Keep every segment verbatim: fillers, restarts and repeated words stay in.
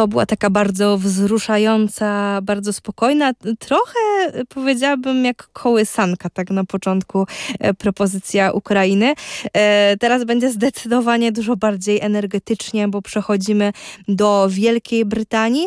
to była taka bardzo wzruszająca, bardzo spokojna, trochę powiedziałabym jak kołysanka tak na początku e, propozycja Ukrainy. E, teraz będzie zdecydowanie dużo bardziej energetycznie, bo przechodzimy do Wielkiej Brytanii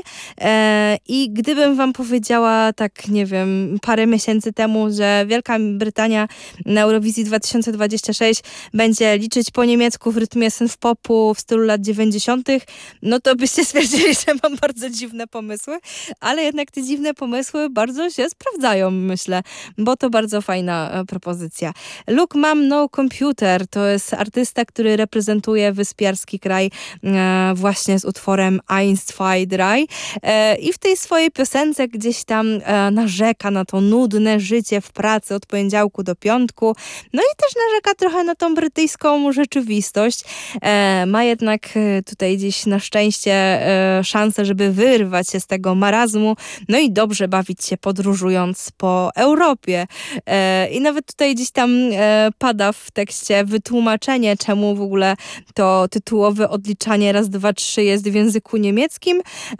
e, i gdybym wam powiedziała tak, nie wiem, parę miesięcy temu, że Wielka Brytania na Eurowizji dwa tysiące dwudziestej szóstej będzie liczyć po niemiecku w rytmie synth-popu w stylu lat dziewięćdziesiątych, no to byście stwierdzili, że mam bardzo dziwne pomysły, ale jednak te dziwne pomysły bardzo się sprawdzają, myślę, bo to bardzo fajna e, propozycja. Look Mom No Computer to jest artysta, który reprezentuje wyspiarski kraj e, właśnie z utworem Einst, zwei, drei e, i w tej swojej piosence gdzieś tam e, narzeka na to nudne życie w pracy od poniedziałku do piątku, no i też narzeka trochę na tą brytyjską rzeczywistość. E, ma jednak e, tutaj gdzieś na szczęście e, szansę, żeby wyrwać się z tego marazmu, no i dobrze bawić się podróżując po Europie. E, I nawet tutaj gdzieś tam e, pada w tekście wytłumaczenie, czemu w ogóle to tytułowe odliczanie raz, dwa, trzy jest w języku niemieckim.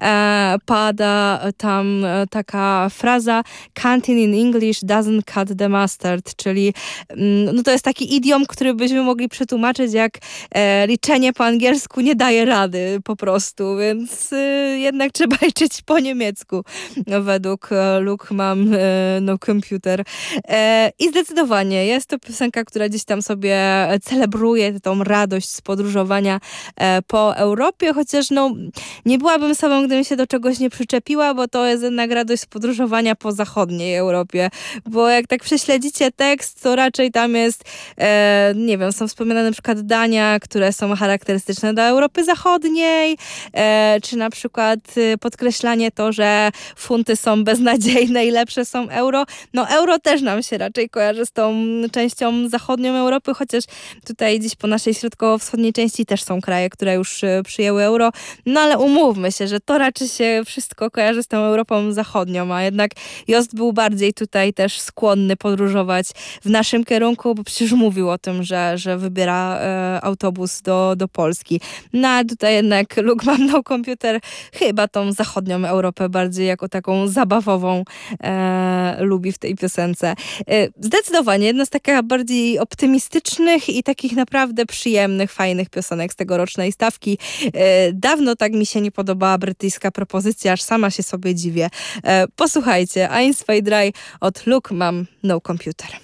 E, pada tam e, taka fraza "Counting in English doesn't cut the mustard", czyli mm, no to jest taki idiom, który byśmy mogli przetłumaczyć jak e, liczenie po angielsku nie daje rady po prostu, więc e, jednak trzeba liczyć po niemiecku według e, Look Mom e, No Computer. E, I zdecydowanie jest to piosenka, która gdzieś tam sobie celebruje tą radość z podróżowania e, po Europie, chociaż no nie byłabym sobą, gdybym się do czegoś nie przyczepiła, bo to jest jednak radość z podróżowania po zachodniej Europie, bo jak tak prześledzicie tekst, to raczej tam jest e, nie wiem, są wspominane na przykład dania, które są charakterystyczne dla Europy Zachodniej, e, czy na przykład e, podkreślanie to, że funty są beznadziejne i lepsze są euro. No euro też nam się raczej kojarzy z tą częścią zachodnią Europy, chociaż tutaj gdzieś po naszej środkowo-wschodniej części też są kraje, które już e, przyjęły euro, no ale umówmy się, że to raczej się wszystko kojarzy z tą Europą Zachodnią, a jednak Jost był bardziej tutaj też skłonny podróżować w naszym kierunku, bo przecież mówił o tym, że, że wybiera e, autobus do, do Polski. No a tutaj jednak Look Mom No Computer chyba tą zachodnią Europę bardziej jako taką zabawową e, lubi w tej piosence. E, zdecydowanie jedna z takich bardziej optymistycznych i takich naprawdę przyjemnych, fajnych piosenek z tegorocznej stawki. E, dawno tak mi się nie podobała brytyjska propozycja, aż sama się sobie dziwię. E, posłuchajcie, Eins, zwei, drei od Look Mom No Computer.